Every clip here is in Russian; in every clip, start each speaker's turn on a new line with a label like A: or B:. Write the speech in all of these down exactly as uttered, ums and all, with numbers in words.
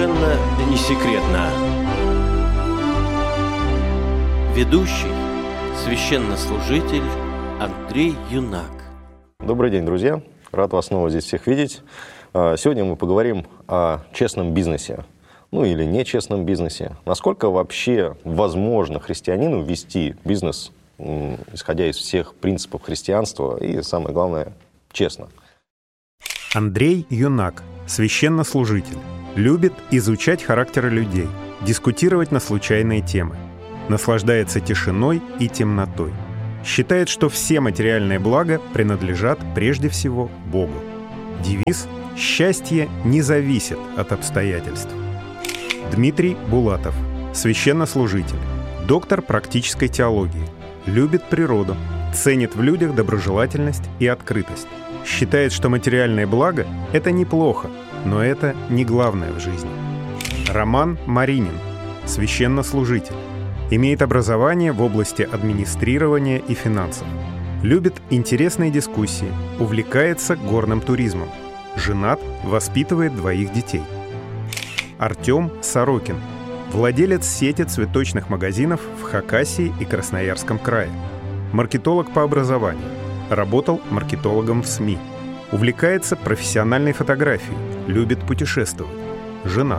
A: совершенно не секретно. Ведущий, священнослужитель Андрей Юнак.
B: Добрый день, друзья. Рад вас снова здесь всех видеть. Сегодня мы поговорим о честном бизнесе. Ну или нечестном бизнесе. Насколько вообще возможно христианину вести бизнес, исходя из всех принципов христианства и, самое главное, честно.
C: Андрей Юнак, священнослужитель. Любит изучать характеры людей, дискутировать на случайные темы. Наслаждается тишиной и темнотой. Считает, что все материальные блага принадлежат прежде всего Богу. Девиз «Счастье не зависит от обстоятельств». Дмитрий Булатов, священнослужитель, доктор практической теологии. Любит природу, ценит в людях доброжелательность и открытость. Считает, что материальные блага – это неплохо, но это не главное в жизни. Роман Маринин, священнослужитель. Имеет образование в области администрирования и финансов. Любит интересные дискуссии, увлекается горным туризмом. Женат, воспитывает двоих детей. Артем Сорокин, владелец сети цветочных магазинов в Хакасии и Красноярском крае. Маркетолог по образованию. Работал маркетологом в СМИ. Увлекается профессиональной фотографией. Любит путешествовать. Женат.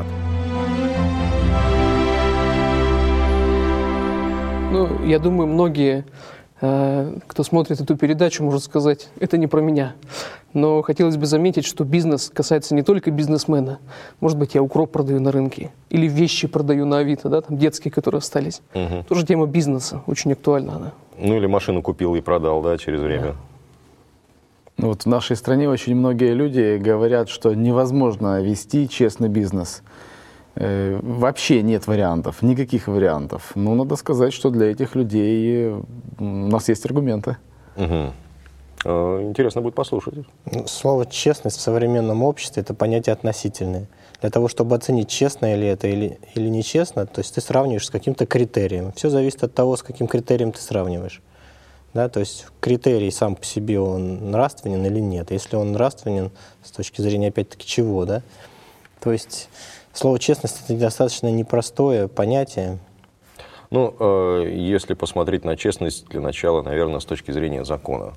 D: Ну, я думаю, многие, э, кто смотрит эту передачу, может сказать, это не про меня. Но хотелось бы заметить, что бизнес касается не только бизнесмена. Может быть, я укроп продаю на рынке. Или вещи продаю на Авито, да, там детские, которые остались. Угу. Тоже тема бизнеса, очень актуальна она.
B: Ну или машину купил и продал, да, через время.
E: Да. Ну, вот в нашей стране очень многие люди говорят, что невозможно вести честный бизнес. Э, вообще нет вариантов, никаких вариантов. Но надо сказать, что для этих людей у нас есть аргументы.
B: Угу. Интересно будет послушать.
F: Слово «честность» в современном обществе – это понятие относительное. Для того, чтобы оценить, честно ли это или, или нечестно, то есть ты сравниваешь с каким-то критерием. Все зависит от того, с каким критерием ты сравниваешь. Да, то есть критерий сам по себе, он нравственен или нет. Если он нравственен, с точки зрения, опять-таки, чего, да? То есть слово «честность» – это достаточно непростое понятие.
B: Ну, э, если посмотреть на честность для начала, наверное, с точки зрения закона.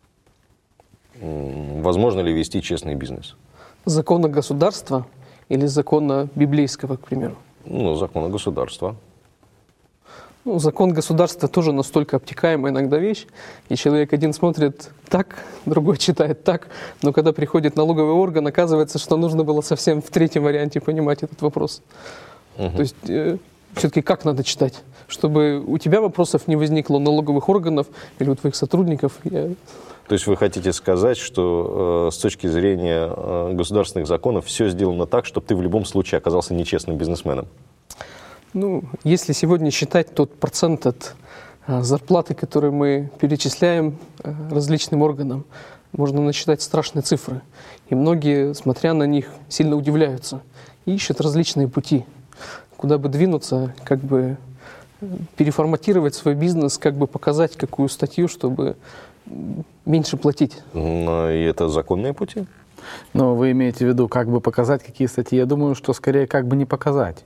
B: Возможно ли вести честный бизнес?
D: Закона государства или закона библейского, к примеру?
B: Ну, закона государства.
D: Ну, закон государства тоже настолько обтекаемая иногда вещь, и человек один смотрит так, другой читает так, но когда приходит налоговый орган, оказывается, что нужно было совсем в третьем варианте понимать этот вопрос. Угу. То есть э, все-таки как надо читать? Чтобы у тебя вопросов не возникло, у налоговых органов или у твоих сотрудников. Я...
B: То есть вы хотите сказать, что э, с точки зрения э, государственных законов все сделано так, чтобы ты в любом случае оказался нечестным бизнесменом?
D: Ну, если сегодня считать тот процент от а, зарплаты, который мы перечисляем а, различным органам, можно насчитать страшные цифры. И многие, смотря на них, сильно удивляются и ищут различные пути, куда бы двинуться, как бы переформатировать свой бизнес, как бы показать какую статью, чтобы меньше платить.
B: Но и это законные пути?
E: Но вы имеете в виду, как бы показать, какие статьи? Я думаю, что скорее как бы не показать.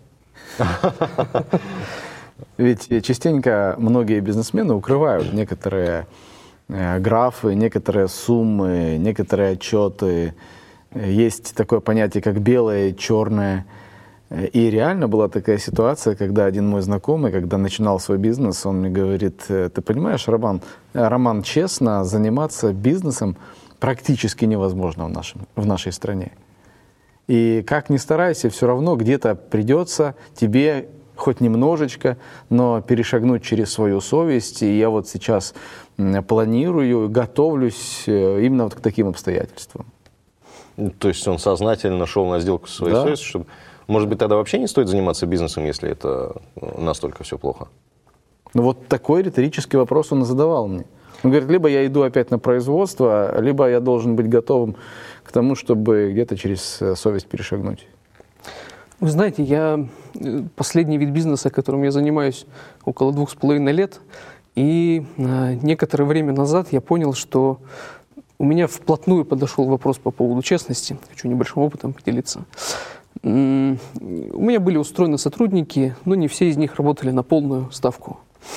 E: Ведь частенько многие бизнесмены укрывают некоторые графы, некоторые суммы, некоторые отчеты. Есть такое понятие, как белое и черное. И реально была такая ситуация, когда один мой знакомый, когда начинал свой бизнес, он мне говорит: ты понимаешь, Роман, Роман, честно заниматься бизнесом практически невозможно в, нашем, в нашей стране. И как ни старайся, все равно где-то придется тебе хоть немножечко, но перешагнуть через свою совесть. И я вот сейчас планирую, готовлюсь именно вот к таким обстоятельствам.
B: То есть он сознательно шел на сделку со своей
E: да.
B: совестью, чтобы... Может быть, тогда вообще не стоит заниматься бизнесом, если это настолько все плохо?
E: Ну вот такой риторический вопрос он задавал мне. Он говорит, либо я иду опять на производство, либо я должен быть готовым к тому, чтобы где-то через совесть перешагнуть.
D: Вы знаете, я последний вид бизнеса, которым я занимаюсь около двух с половиной лет, и некоторое время назад я понял, что у меня вплотную подошел вопрос по поводу честности. Хочу небольшим опытом поделиться. У меня были устроены сотрудники, но не все из них работали на полную ставку.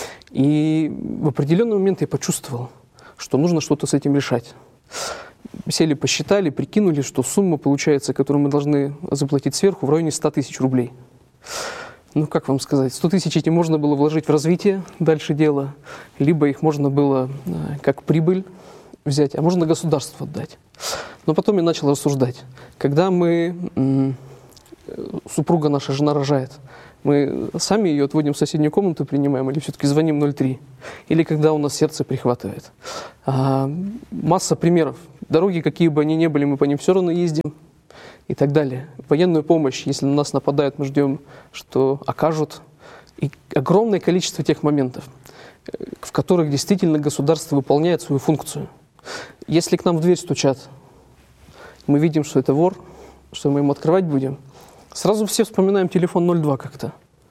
D: И в определенный момент я почувствовал, что нужно что-то с этим решать. Сели, посчитали, прикинули, что сумма получается, которую мы должны заплатить сверху, в районе ста тысяч рублей. Ну, как вам сказать, сто тысяч эти можно было вложить в развитие дальше дела, либо их можно было как прибыль взять, а можно государству отдать. Но потом я начал рассуждать. Когда мы, супруга наша, жена рожает, мы сами ее отводим в соседнюю комнату, принимаем, или все-таки звоним ноль три? Или когда у нас сердце прихватывает? А, масса примеров. Дороги, какие бы они ни были, мы по ним все равно ездим. И так далее. Военную помощь, если на нас нападают, мы ждем, что окажут. И огромное количество тех моментов, в которых действительно государство выполняет свою функцию. Если к нам в дверь стучат, мы видим, что это вор, что мы ему открывать будем, сразу все вспоминаем телефон ноль два как-то.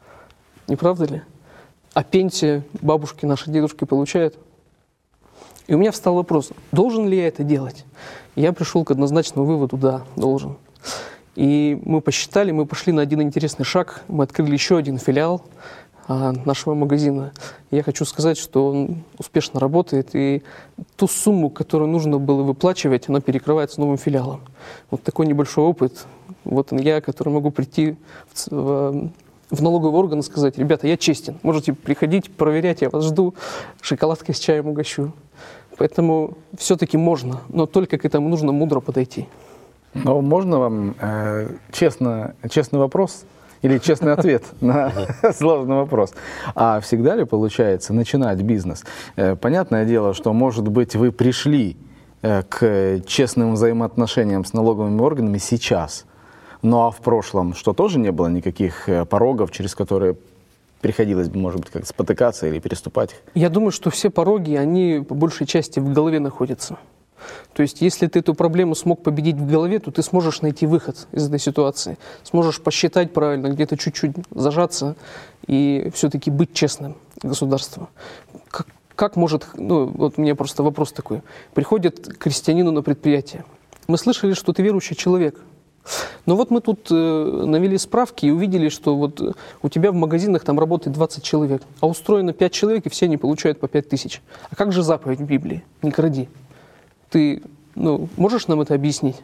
D: Не правда ли? А пенсия бабушки, наши дедушки получают. И у меня встал вопрос, должен ли я это делать? Я пришел к однозначному выводу, да, должен. И мы посчитали, мы пошли на один интересный шаг, мы открыли еще один филиал а, нашего магазина. Я хочу сказать, что он успешно работает, и ту сумму, которую нужно было выплачивать, она перекрывается новым филиалом. Вот такой небольшой опыт. Вот я, который могу прийти в, в, в налоговый орган и сказать, ребята, я честен, можете приходить, проверять, я вас жду, шоколадкой с чаем угощу. Поэтому все-таки можно, но только к этому нужно мудро подойти.
E: Но можно вам э, честно, честный вопрос или честный ответ на сложный вопрос? А всегда ли получается начинать бизнес? Э, понятное дело, что, может быть, вы пришли э, к честным взаимоотношениям с налоговыми органами сейчас, ну а в прошлом, что тоже не было никаких порогов, через которые приходилось бы, может быть, как-то спотыкаться или переступать их?
D: Я думаю, что все пороги, они по большей части в голове находятся. То есть, если ты эту проблему смог победить в голове, то ты сможешь найти выход из этой ситуации. Сможешь посчитать правильно, где-то чуть-чуть зажаться и все-таки быть честным государству. Как, как может... Ну, вот у меня просто вопрос такой. Приходит к крестьянину на предприятие. Мы слышали, что ты верующий человек. Но вот мы тут э, навели справки и увидели, что вот у тебя в магазинах там работает двадцать человек, а устроено пять человек, и все они получают по пять тысяч. А как же заповедь в Библии? Не кради. Ты, ну, можешь нам это объяснить?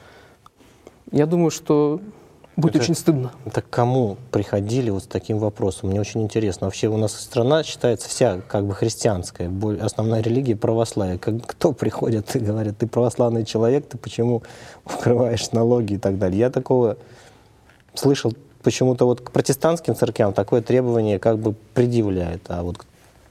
D: Я думаю, что будет это, очень стыдно.
F: Это к кому приходили вот с таким вопросом? Мне очень интересно. Вообще у нас страна считается вся как бы христианская. Основная религия православие. Как, кто приходит и говорит, ты православный человек, ты почему укрываешь налоги и так далее? Я такого слышал, почему-то вот к протестантским церквям такое требование как бы предъявляют. А вот...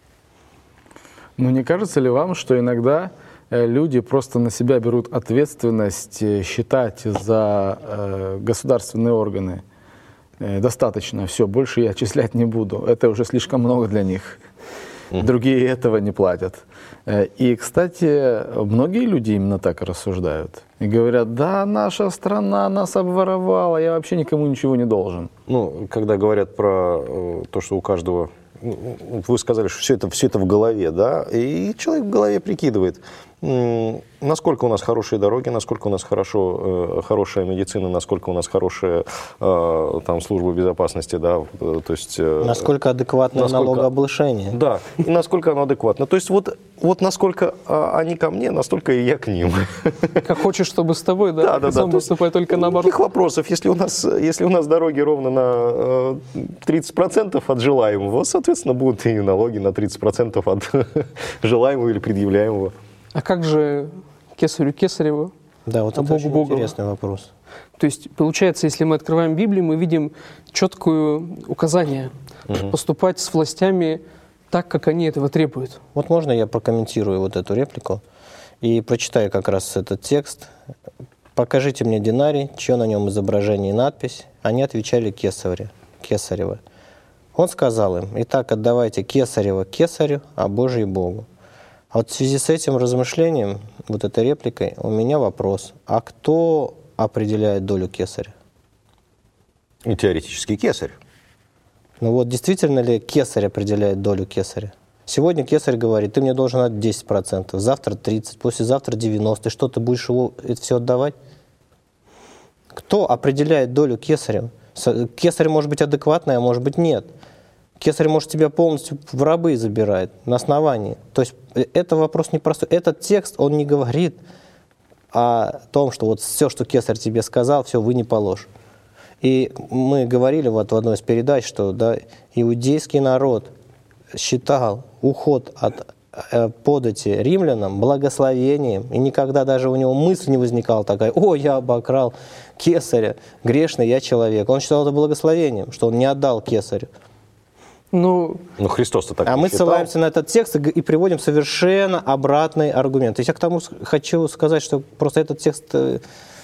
E: Ну не кажется ли вам, что иногда люди просто на себя берут ответственность считать за э, государственные органы? Э, достаточно, все, больше я отчислять не буду. Это уже слишком много для них. Другие этого не платят. Э, и, кстати, многие люди именно так рассуждают. И говорят, да, наша страна нас обворовала, я вообще никому ничего не должен.
B: Ну, когда говорят про э, то, что у каждого... Вы сказали, что все это, все это в голове, да? И человек в голове прикидывает, насколько у нас хорошие дороги, насколько у нас хорошо, э, хорошая медицина, насколько у нас хорошая э, там, служба безопасности, да, то есть... Э,
F: насколько адекватное насколько, налогообложение.
B: Да, и насколько оно адекватно. То есть вот, вот насколько э, они ко мне, настолько и я к ним.
D: Как хочешь, чтобы с тобой, да?
B: Да, да, да.
D: Сам поступай только наоборот.
B: Никаких вопросов. Если у нас, если у нас дороги ровно на э, тридцать процентов от желаемого, соответственно, будут и налоги на тридцать процентов от желаемого или предъявляемого.
D: А как же кесарю кесарево?
F: Да, вот
D: а
F: это
D: Богу
F: очень
D: Богу.
F: Интересный вопрос.
D: То есть, получается, если мы открываем Библию, мы видим четкое указание угу. поступать с властями так, как они этого требуют.
F: Вот можно я прокомментирую вот эту реплику и прочитаю как раз этот текст. «Покажите мне динарий, чье на нем изображение и надпись». Они отвечали Кесарю, Кесарево. Он сказал им, «Итак, отдавайте Кесарево Кесарю, а Божий Богу». А вот в связи с этим размышлением, вот этой репликой, у меня вопрос. А кто определяет долю кесаря?
B: И теоретически кесарь.
F: Ну вот действительно ли кесарь определяет долю кесаря? Сегодня кесарь говорит, ты мне должен отдать десять процентов, завтра тридцать процентов, послезавтра девяносто процентов. И что, ты будешь его это все отдавать? Кто определяет долю кесаря? Кесарь может быть адекватный, а может быть нет. Кесарь может тебя полностью в рабы забирать на основании. То есть это вопрос непростой. Этот текст, он не говорит о том, что вот все, что кесарь тебе сказал, все, вы не положь. И мы говорили вот в одной из передач, что да, иудейский народ считал уход от э, подати римлянам благословением, и никогда даже у него мысль не возникала такая: «О, я обокрал кесаря, грешный я человек». Он считал это благословением, что он не отдал кесарю.
D: Ну,
B: Ну, Христос-то так
F: А
B: не
F: мы
B: считал.
F: ссылаемся на этот текст и г- и приводим совершенно обратный аргумент. То есть я к тому с- хочу сказать, что просто этот текст э,